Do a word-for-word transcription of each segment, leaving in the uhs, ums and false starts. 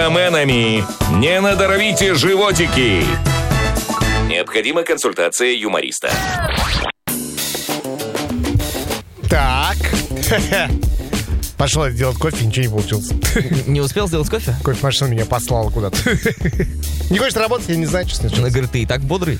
Мэнами. Не надоровите животики. Необходима консультация юмориста. Так. Пошел делать кофе, ничего не получилось. Не успел сделать кофе? Кофемашина меня послала куда-то. Не хочешь работать? Я не знаю, честно. Она говорит, ты и так бодрый.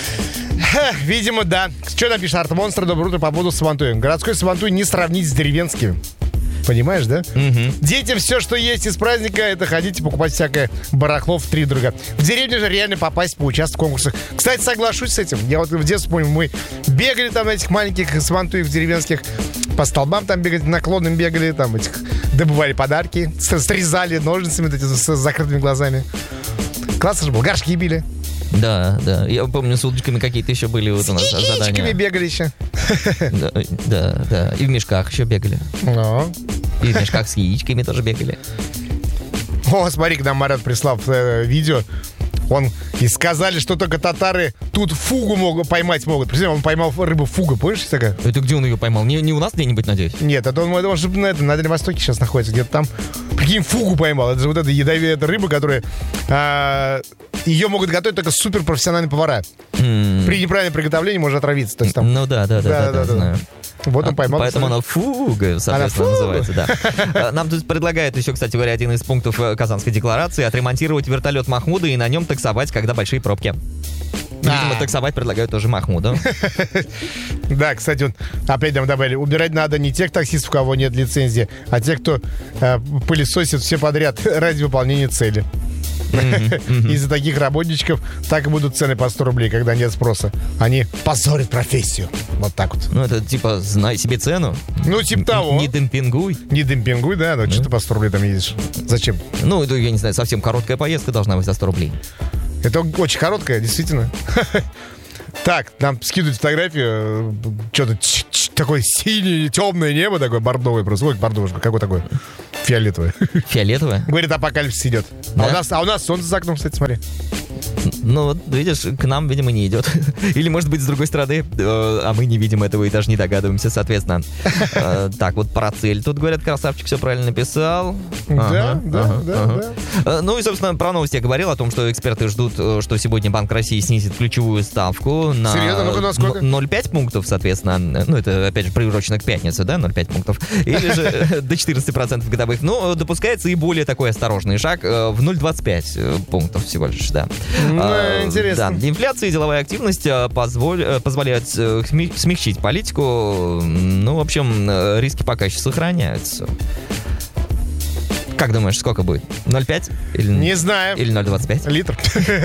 Видимо, да. Что напишет Арт-монстр? Доброе утро, по поводу Сабантуя. Городской Сабантуй не сравнить с деревенским. Понимаешь, да? Угу. Детям все, что есть из праздника, это ходить и покупать всякое барахло втридорога. В деревне же реально попасть, поучаствовать в конкурсах. Кстати, соглашусь с этим. Я вот в детстве помню, мы бегали там на этих маленьких сабантуях деревенских, по столбам там бегали, наклонным бегали, там этих добывали подарки, срезали ножницами вот эти, с закрытыми глазами. Классно же было. Горшки били. Да, да. Я помню, с удочками какие-то еще были вот у нас задания. С яичками бегали еще. Да, да, да. И в мешках еще бегали. Но. И в мешках с яичками тоже бегали. О, смотри, когда Марат прислал э, видео, он и сказали, что только татары тут фугу могут, поймать могут. Представляешь, он поймал рыбу фуга, помнишь такая? Это где он ее поймал? Не, не у нас где-нибудь, надеюсь? Нет, это он, он же на, это, на Дальнем Востоке сейчас находится, где-то там. Прикинь, фугу поймал. Это же вот эта ядовитая рыба, которая... А, ее могут готовить только суперпрофессиональные повара. Mm. При неправильном приготовлении может отравиться. То есть, там... Ну да, да, да, да, да, да, да, знаю. Вот он поймал. Поэтому она фуга, соответственно, она называется, да. Нам тут предлагают еще, кстати говоря, один из пунктов Казанской декларации — отремонтировать вертолет Махмуда и на нем таксовать, когда большие пробки. Видимо, таксовать предлагают тоже Махмуду. Да, кстати, вот опять нам добавили, убирать надо не тех таксистов, у кого нет лицензии, а тех, кто э, пылесосит все подряд ради выполнения цели. Mm-hmm, mm-hmm. Из-за таких работничков так и будут цены по сто рублей, когда нет спроса. Они позорят профессию. Вот так вот. Ну, это типа, знай себе цену. Ну, типа того. Не демпингуй. Не демпингуй, да, но mm-hmm. что ты по сто рублей там едешь? Зачем? Ну, это, я не знаю, совсем короткая поездка должна быть за сто рублей. Это очень короткая, действительно. Так, нам скидывают фотографию, что-то такое синее, темное небо, такое бордовое просто. Ой, бордовое, какое такое? Фиолетовое. Фиолетовое? Говорит, апокалипсис идет. Да? А, у нас, а у нас солнце за окном, кстати, смотри. Ну, вот, видишь, к нам, видимо, не идет. Или, может быть, с другой стороны, а мы не видим этого и даже не догадываемся, соответственно. Так, вот про цель. Тут, говорят, красавчик все правильно написал. Да, да, да. Ну и, собственно, про новости я говорил о том, что эксперты ждут, что сегодня Банк России снизит ключевую ставку на... Серьезно? Ну-ка, на сколько? ноль целых пять десятых пунктов, соответственно. Ну, это, опять же, приурочено к пятнице, да, ноль целых пять десятых пунктов. Или же до четырнадцати процентов годовых. Ну, допускается и более такой осторожный шаг в ноль целых двадцать пять десятых пунктов всего лишь, да. Ну, интересно. Да, инфляция и деловая активность позволь, позволяют смягчить политику. Ну, в общем, риски пока еще сохраняются. Как думаешь, сколько будет? ноль целых пять? Или, не знаю. Или ноль целых двадцать пять? Литр.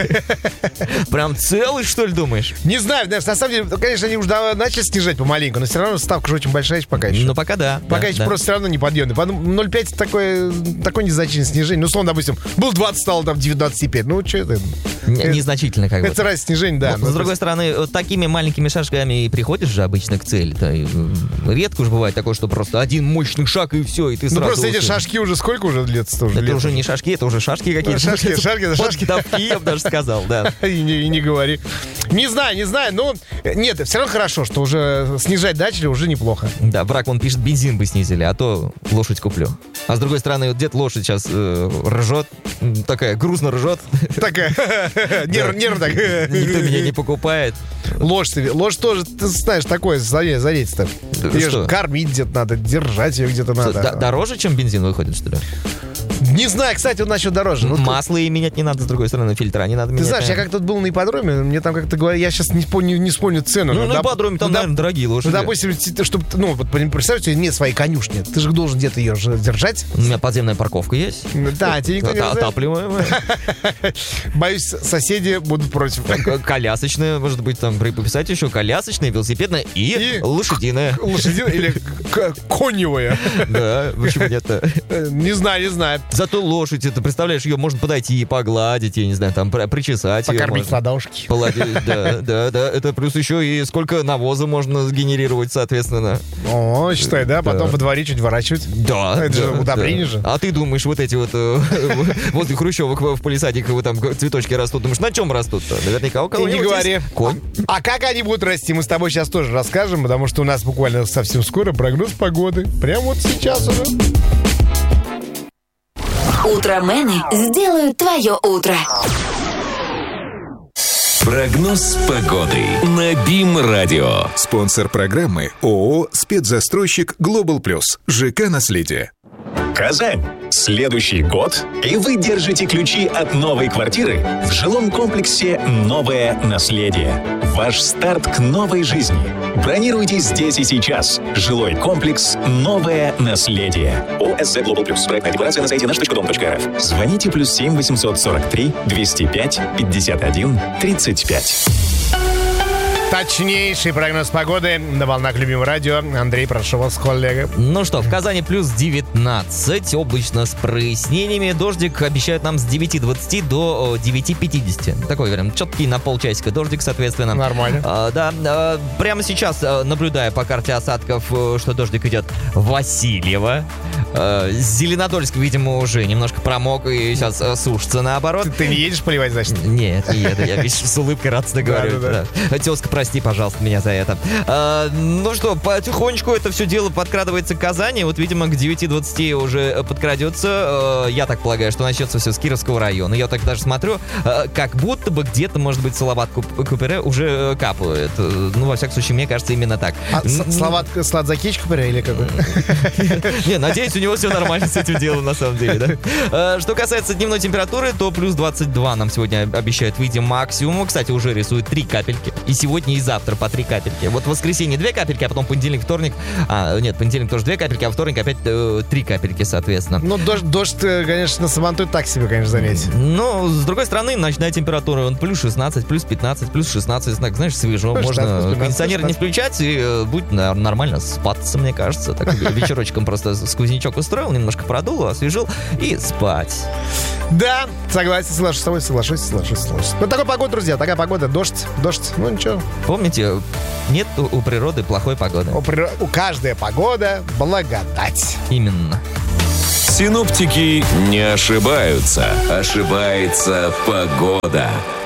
Прям целый, что ли, думаешь? Не знаю, на самом деле, конечно, они уже начали снижать помаленьку, но все равно ставка же очень большая еще пока еще. Ну, пока да. Пока да, еще да. просто все равно неподъемный. ноль целых пять такое, такое незначительное снижение. Ну, условно, допустим, был двадцать, стало там девятнадцать и пять. Ну, что это? Незначительно как бы. Это раз снижение, да. Но, с другой стороны, вот такими маленькими шажками и приходишь же обычно к цели. Редко уж бывает такое, что просто один мощный шаг и все, и ты сразу... Ну, просто эти шажки уже сколько уже длится? Это уже не шашки, это уже шашки какие-то. Шашки, шашки, это шашки. Поддавки, я бы даже сказал, да. И не, и не говори. Не знаю, не знаю, но... Нет, все равно хорошо, что уже снижать начали, уже неплохо. Да, Брак, он пишет, бензин бы снизили, а то лошадь куплю. А с другой стороны, вот где-то лошадь сейчас э, ржет, такая, грустно ржет. Такая, нервно так. Никто меня не покупает. Лошадь, лошадь тоже, ты знаешь, такое зарейство. Ее же кормить где-то надо, держать ее где-то надо. Дороже, чем бензин выходит, что ли? Не знаю, кстати, он насчет дороже. Масло и менять не надо, с другой стороны, фильтра не надо менять. Ты знаешь, я как-то был на ипподроме, мне там как-то говорят, я сейчас не вспомню, не вспомню цену. Ну, на ипподроме там, наверное, дорогие лошади. Ну, допустим, чтобы, ну, вот представь, у тебя нет своей конюшни, ты же должен где-то ее держать. У меня подземная парковка есть. Да, тебе никто не знает. Отапливаемая. Боюсь, соседи будут против. Колясочная, может быть, там прописать еще колясочная, велосипедная и лошадиная. Лошадиная или коневая. Да, почему нет-то? Не знаю, не знаю. Зато лошадь, ты представляешь, ее можно подойти и погладить, я не знаю, там причесать. Покормить ладошки. Да, да, да. Это плюс еще и сколько навоза можно сгенерировать, соответственно. О, считай, да, потом во дворе чуть ворачивать. Да. Это же удобрение же. А ты думаешь, вот эти вот возле хрущевок в палисадниках вот там цветочки растут, думаешь, на чем растут-то? Наверняка у кого-нибудь. Не говори. Конь. А как они будут расти, мы с тобой сейчас тоже расскажем, потому что у нас буквально совсем скоро прогноз погоды. Прямо вот сейчас уже. Утромены сделают твое утро. Прогноз погоды на БИМ-радио. Спонсор программы ООО «Спецзастройщик Глобал Плюс». ЖК «Наследие». Казань. Следующий год, и вы держите ключи от новой квартиры в жилом комплексе «Новое наследие». Ваш старт к новой жизни. Бронируйте здесь и сейчас. Жилой комплекс «Новое наследие». ОСЗ Global Plus. Проектная декларация на сайте наш точка дом точка эр эф. Звоните плюс семь восемьсот сорок три двести пять пятьдесят один тридцать пять. Точнейший прогноз погоды на волнах любимого радио. Андрей, прошу вас, коллега. Ну что, в Казани плюс девятнадцать, облачно с прояснениями. Дождик обещают нам с девяти двадцати до девяти пятидесяти. Такой вариант, четкий на полчасика дождик, соответственно. Нормально. А, да, а, прямо сейчас, наблюдая по карте осадков, что дождик идет в Васильево. А, Зеленодольск, видимо, уже немножко промок и сейчас а, сушится наоборот. Ты, ты не едешь поливать, значит? Нет, не еду, я, видишь, с улыбкой радостно говорю. Да, да, да. Тезка, прости, пожалуйста, меня за это. А, ну что, потихонечку это все дело подкрадывается к Казани. Вот, видимо, к девяти двадцати уже подкрадется. А, я так полагаю, что начнется все с Кировского района. Я так даже смотрю, а, как будто бы где-то, может быть, Салават Купере уже капает. Ну, во всяком случае, мне кажется, именно так. А Салават Сладзакич Купере или какой? Не, надеюсь, у него все нормально с этим делом, на самом деле, да? Что касается дневной температуры, то плюс двадцать два нам сегодня обещают выйти максимум. Кстати, уже рисует три капельки. И сегодня, и завтра по три капельки. Вот в воскресенье две капельки, а потом понедельник, вторник. А, нет, понедельник тоже две капельки, а вторник опять э, три капельки, соответственно. Ну, дождь, дождь, конечно, на Сабантуй так себе, конечно, заметить. Но, с другой стороны, ночная температура, он плюс шестнадцать, плюс пятнадцать, плюс шестнадцать. Так, знаешь, свежо. Плюс можно шестнадцать, пятнадцать, кондиционер не включать, и э, будет на, нормально спаться, мне кажется. Так, вечерочком просто сквознячок устроил, немножко продул, освежил и спать. Да, согласен, соглашусь с тобой, соглашусь, соглашусь, соглашусь. Вот такая погода, друзья, такая погода, дождь, дождь, ну ничего. Помните, нет у, у природы плохой погоды. У, при... у каждая погода благодать. Именно. Синоптики не ошибаются. Ошибается погода.